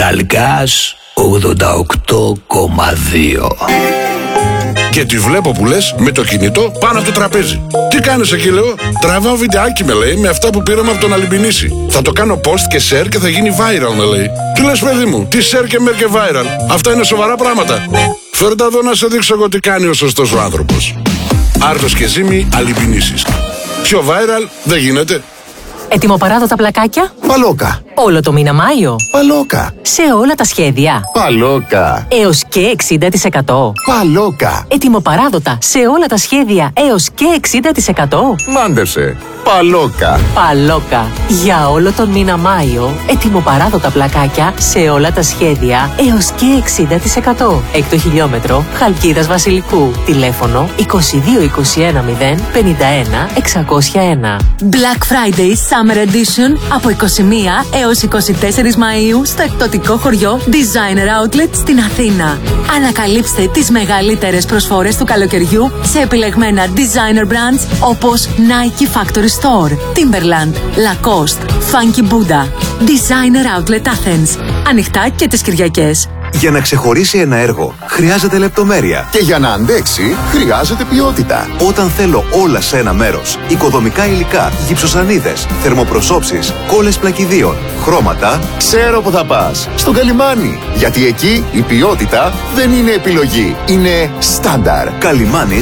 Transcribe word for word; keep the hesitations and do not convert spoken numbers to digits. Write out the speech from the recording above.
Ταλκάς ογδόντα οκτώ κόμμα δύο. Και τη βλέπω που λες με το κινητό πάνω από το τραπέζι. Τι κάνεις εκεί, λέω? Τραβάω βιντεάκι, με λέει, με αυτά που πήραμε από τον Αλυμπινίση. Θα το κάνω post και share και θα γίνει viral, με λέει. Τι λες, παιδί μου? Τι share και mer και viral? Αυτά είναι σοβαρά πράγματα. Φέρτε εδώ να σε δείξω εγώ τι κάνει ο σωστός ο άνθρωπος. Άρτος και Ζήμη, Αλυμπινίσης. Πιο viral δεν γίνεται. Ετοιμοπαράδοτα πλακάκια. Παλόκα. Όλο το μήνα Μάιο. Παλόκα. Σε όλα τα σχέδια. Παλόκα. Έως και εξήντα τοις εκατό. Παλόκα. Ετοιμοπαράδοτα σε όλα τα σχέδια έως και εξήντα τοις εκατό. Μάντεψε. Παλόκα. Παλόκα. Για όλο τον μήνα Μάιο, ετοιμοπαράδοτα πλακάκια σε όλα τα σχέδια έως και εξήντα τοις εκατό. Έκτο χιλιόμετρο, Χαλκίδας Βασιλικού. Τηλέφωνο είκοσι δύο είκοσι ένα μηδέν πενήντα ένα εξακόσια ένα. Black Friday Summer Edition από είκοσι μία έως είκοσι τέσσερις Μαΐου στο εκπτωτικό χωριό Designer Outlet στην Αθήνα. Ανακαλύψτε τις μεγαλύτερες προσφορές του καλοκαιριού σε επιλεγμένα designer brands όπως Nike Factory Store, Timberland, Lacoste, Funky Buddha. Designer Outlet Athens. Ανοιχτά και τις Κυριακές. Για να ξεχωρίσει ένα έργο, χρειάζεται λεπτομέρεια. Και για να αντέξει, χρειάζεται ποιότητα. Όταν θέλω όλα σε ένα μέρος, οικοδομικά υλικά, γυψοσανίδες, θερμοπροσώψεις, κόλλες πλακιδίων, χρώματα, Ξέρω που θα πας. Στο Καλιμάνι. Γιατί εκεί η ποιότητα δεν είναι επιλογή. Είναι στάνταρ. Καλιμάνι